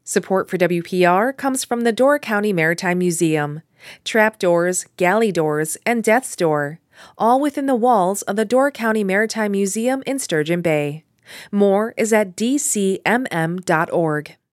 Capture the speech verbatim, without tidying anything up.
Support for W P R comes from the Door County Maritime Museum. Trapdoors, galley doors, and death's door, all within the walls of the Door County Maritime Museum in Sturgeon Bay. More is at d c m m dot org.